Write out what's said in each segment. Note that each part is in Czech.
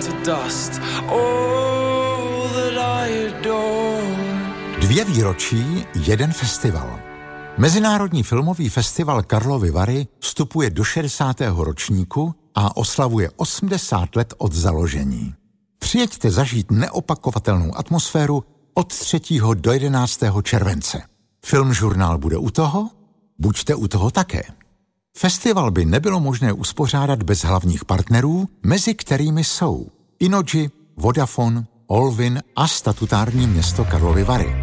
to dust. All that I adore. 2 výročí, 1 festival. Mezinárodní filmový festival Karlovy Vary vstupuje do 60. ročníku a oslavuje 80 let od založení. Přijeďte zažít neopakovatelnou atmosféru od 3. do 11. července. Filmžurnál bude u toho? Buďte u toho také. Festival by nebylo možné uspořádat bez hlavních partnerů, mezi kterými jsou Innogy, Vodafone, Olvin a statutární město Karlovy Vary.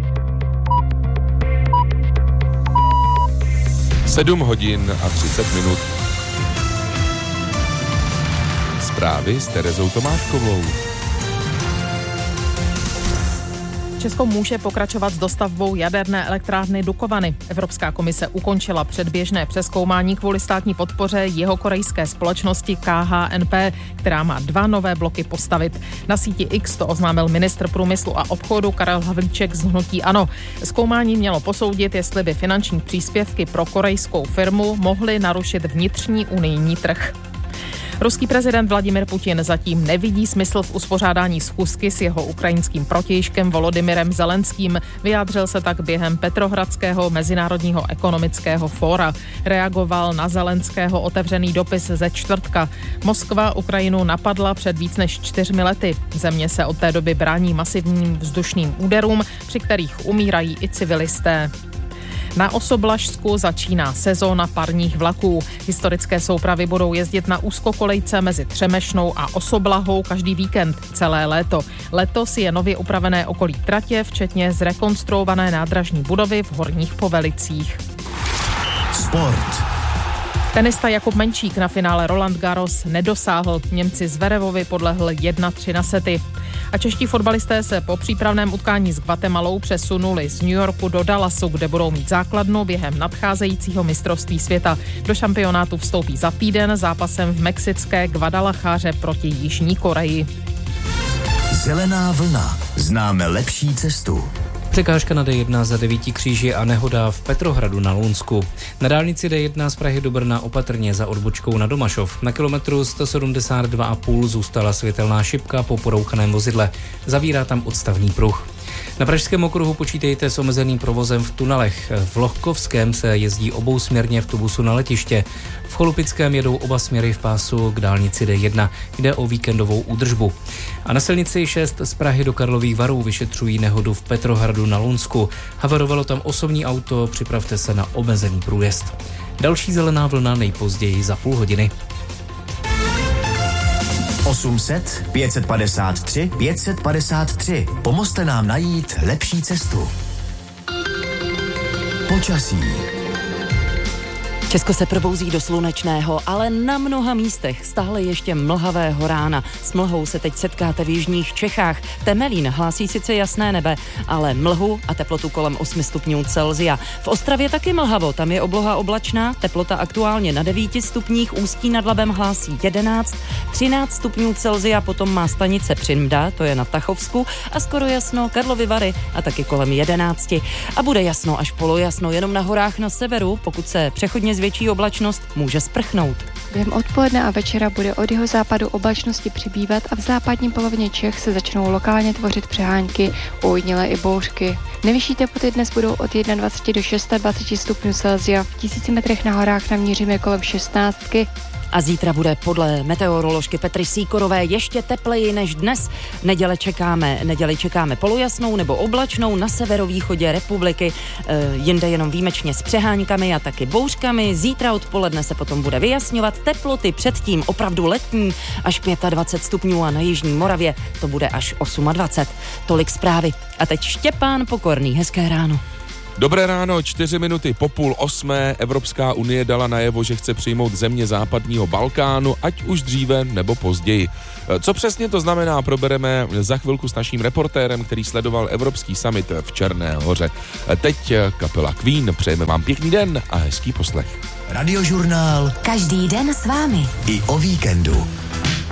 7 hodin a 30 minut. Zprávy s Terezou Tomáškovou. Česko může pokračovat s dostavbou jaderné elektrárny Dukovany. Evropská komise ukončila předběžné přezkoumání kvůli státní podpoře jihokorejské společnosti KHNP, která má 2 nové bloky postavit. Na síti X to oznámil ministr průmyslu a obchodu Karel Havlíček z hnutí ANO. Zkoumání mělo posoudit, jestli by finanční příspěvky pro korejskou firmu mohly narušit vnitřní unijní trh. Ruský prezident Vladimir Putin zatím nevidí smysl v uspořádání schůzky s jeho ukrajinským protějškem Volodymyrem Zelenským. Vyjádřil se tak během Petrohradského mezinárodního ekonomického fóra. Reagoval na Zelenského otevřený dopis ze čtvrtka. Moskva Ukrajinu napadla před víc než 4 lety. Země se od té doby brání masivním vzdušným úderům, při kterých umírají i civilisté. Na Osoblažsku začíná sezóna parních vlaků. Historické soupravy budou jezdit na úzkokolejce mezi Třemešnou a Osoblahou každý víkend celé léto. Letos je nově upravené okolí tratě, včetně zrekonstruované nádražní budovy v Horních Povelicích. Sport. Tenista Jakub Menčík na finále Roland Garros nedosáhl. Němci Zverevovi podlehl 1-3 na sety. A čeští fotbalisté se po přípravném utkání s Guatemalou přesunuli z New Yorku do Dallasu, kde budou mít základnu během nadcházejícího mistrovství světa. Do šampionátu vstoupí za týden zápasem v mexické Guadalajáře proti Jižní Koreji. Zelená vlna. Známe lepší cestu. Překážka na D1 za 9 kříži a nehoda v Petrohradu na Lounsku. Na dálnici D1 z Prahy do Brna opatrně za odbočkou na Domašov. Na kilometru 172,5 zůstala světelná šipka po porouchaném vozidle. Zavírá tam odstavný pruh. Na pražském okruhu počítejte s omezeným provozem v tunelech. V Lohkovském se jezdí obousměrně v tubusu na letiště. V Cholupickém jedou oba směry v pásu k dálnici D1. Jde o víkendovou údržbu. A na silnici 6 z Prahy do Karlových Varů vyšetřují nehodu v Petrohradu na Lounsku. Havarovalo tam osobní auto, připravte se na omezený průjezd. Další zelená vlna nejpozději za půl hodiny. 800 553 553. Pomozte nám najít lepší cestu. Počasí. Česko se probouzí do slunečného, ale na mnoha místech stále ještě mlhavého rána. S mlhou se teď setkáte v jižních Čechách. Temelín hlásí sice jasné nebe, ale mlhu a teplotu kolem 8 stupňů Celsia. V Ostravě taky mlhavo, tam je obloha oblačná, teplota aktuálně na 9 stupních, Ústí nad Labem hlásí 11, 13 stupňů Celsia, potom má stanice Přinda, to je na Tachovsku, a skoro jasno Karlovy Vary a taky kolem 11. A bude jasno až polojasno jenom na horách na severu, pokud se přechodně větší oblačnost může sprchnout. Během odpoledne a večera bude od jihozápadu oblačnosti přibývat a v západní polovině Čech se začnou lokálně tvořit přehánky, ojedinělé i bouřky. Nejvyšší teploty dnes budou od 21 do 26 stupňů Celsia. V 1000 metrech na horách naměříme kolem 16. A zítra bude podle meteoroložky Petry Sýkorové ještě tepleji než dnes. Neděli čekáme polojasnou nebo oblačnou na severovýchodě republiky, jinde jenom výjimečně s přeháňkami a taky bouřkami. Zítra odpoledne se potom bude vyjasňovat, teploty předtím opravdu letní až 25 stupňů a na jižní Moravě to bude až 28. Tolik zprávy. A teď Štěpán Pokorný, hezké ráno. Dobré ráno, 4 minuty po 7:30. Evropská unie dala najevo, že chce přijmout země západního Balkánu, ať už dříve nebo později. Co přesně to znamená, probereme za chvilku s naším reportérem, který sledoval Evropský summit v Černé Hoře. Teď kapela Queen, přejeme vám pěkný den a hezký poslech. Radiožurnál. Každý den s vámi. I o víkendu.